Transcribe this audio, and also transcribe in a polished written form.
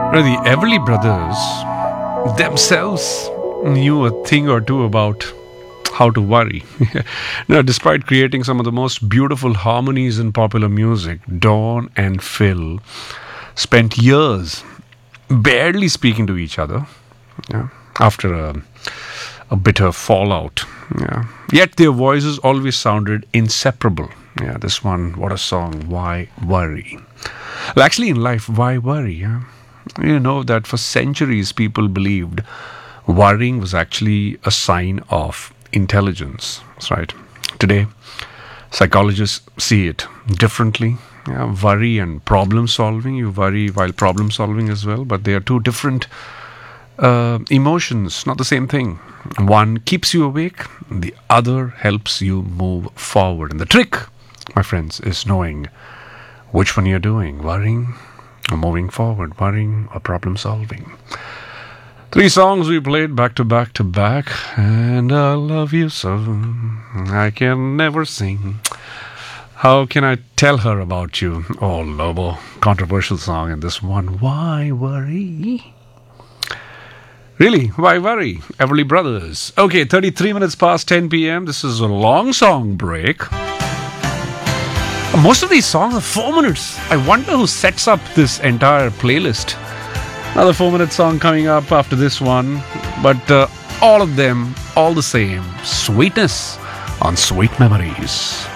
The Everly Brothers themselves knew a thing or two about how to worry. Now, despite creating some of the most beautiful harmonies in popular music, Dawn and Phil spent years barely speaking to each other, yeah, after a bitter fallout. Yeah. Yet their voices always sounded inseparable. Yeah, this one, what a song, Why Worry? Well, actually, in life, why worry? Yeah? You know that for centuries people believed worrying was actually a sign of intelligence. That's right. Today, psychologists see it differently. Yeah, worry and problem solving. You worry while problem solving as well, but they are two different emotions, not the same thing. One keeps you awake, the other helps you move forward. And the trick, my friends, is knowing which one you're doing, worrying or moving forward, worrying or problem solving. 3 songs we played back to back to back, and I love you so, I can never sing. How can I tell her about you? Oh, Lobo, controversial song, and this one, Why Worry? Really, why worry? Everly Brothers. Okay, 33 minutes past 10 p.m. This is a long song break. Most of these songs are 4 minutes. I wonder who sets up this entire playlist. Another 4-minute song coming up after this one. But all of them, all the same. Sweetness on Sweet Memories.